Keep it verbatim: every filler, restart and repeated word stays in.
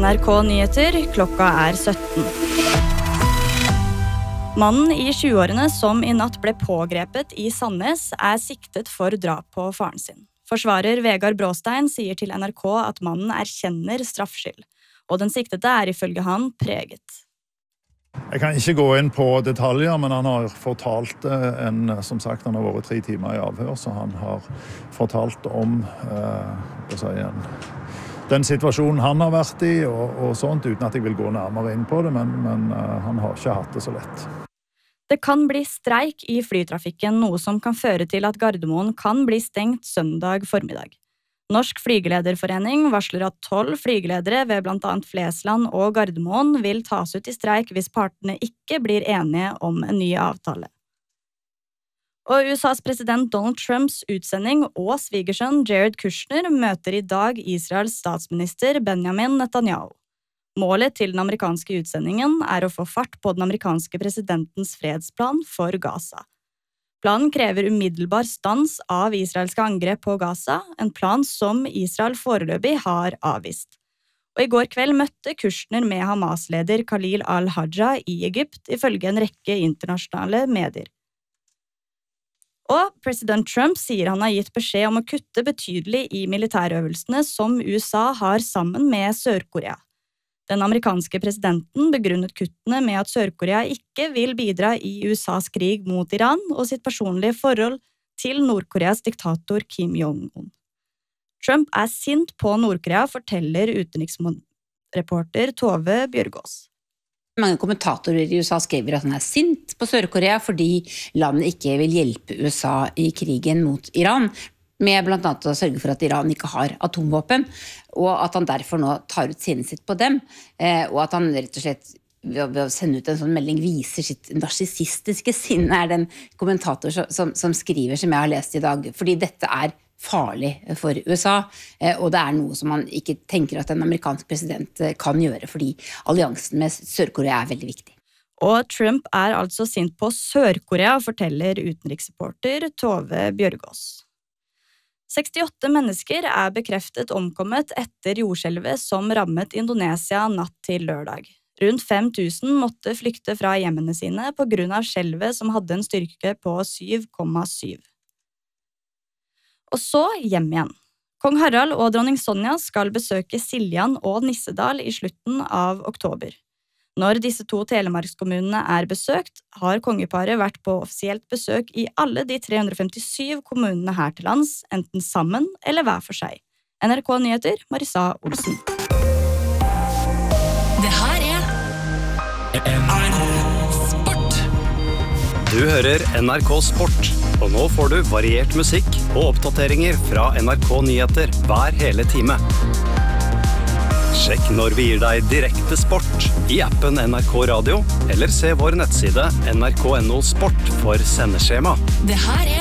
N R K Nyheter, klokka er sytten. Mannen i tjueårene som i natt ble pågrepet i Sandnes er siktet for drap på faren sin. Forsvarer Vegard Bråstein sier til N R K at mannen erkjenner straffskyld, og den siktede er ifølge han preget. Jeg kan ikke gå inn på detaljer, men han har fortalt en, som sagt, han har vært tre timer i avhør, så han har fortalt om eh, si, en, den situasjonen han har vært i, og, og sånt, uten at jeg vil gå nærmere inn på det, men, men eh, han har ikke hatt det så lett. Det kan bli streik i flytrafikken, noe som kan føre til at Gardermoen kan bli stengt søndag formiddag. Norsk flygelederforening varsler at tolv flygeledere ved blant annet Flesland og Gardermoen vil tas ut i streik hvis partene ikke blir enige om en ny avtale. Og U S A's president Donald Trumps utsending og svigersønn Jared Kushner møter i dag Israels statsminister Benjamin Netanyahu. Målet til den amerikanske utsendingen er å få fart på den amerikanske presidentens fredsplan for Gaza. Planen krever umiddelbar stans av israelske angrep på Gaza, en plan som Israel foreløpig har avvist. Og i går kveld møtte Kushner med Hamas-leder Khalil al-Hajja i Egypt, ifølge en rekke internasjonale medier. Og president Trump sier han har gitt beskjed om å kutte betydelig i militærøvelsene som U S A har sammen med Sør-Korea. Den amerikanske presidenten begrunnet kuttene med at Sør-Korea ikke vil bidra i U S A's krig mot Iran og sitt personlige forhold til Nord-Koreas diktator Kim Jong-un. Trump er sint på Nord-Korea, forteller utenriksreporter Tove Bjørgaas. Mange kommentatorer i U S A skriver at han er sint på Sør-Korea fordi landet ikke vil hjelpe U S A i krigen mot Iran, med blant annet å sørge for at Iran ikke har atomvåpen, og at han derfor nå tar ut sinnet sitt på dem, og at han rett og slett ved å sende ut en sånn melding viser sitt narsissistiske sinne, er den kommentator som, som skriver som jeg har lest i dag, fordi dette er farlig for U S A, og det er noe som man ikke tenker at en amerikansk president kan gjøre, fordi alliansen med Sør-Korea er veldig viktig. Og Trump er altså sint på Sør-Korea, forteller utenriksreporter Tove Bjørgaas. sekstiåtte mennesker er bekreftet omkommet etter jordskjelvet som rammet Indonesia natt til lørdag. Rundt fem tusen måtte flykte fra hjemmene sine på grunn av skjelvet som hadde en styrke på syv komma syv. Og så hjem igjen. Kong Harald og dronning Sonja skal besøke Siljan og Nissedal i slutten av oktober. Når disse to telemarkskommunene er besøkt, har kongeparet vært på offisielt besøk i alle de tre hundre femtisyv kommunene her til lands, enten sammen eller hver for seg. N R K Nyheter, Marissa Olsen. Det her er N R K Sport. Du hører N R K Sport, og nå får du variert musikk og oppdateringer fra N R K Nyheter hver hele time. Sjekk når vi gir deg direkte sport i appen N R K Radio, eller se vår nettside N R K punktum N O Sport for sendeskjema. Det her er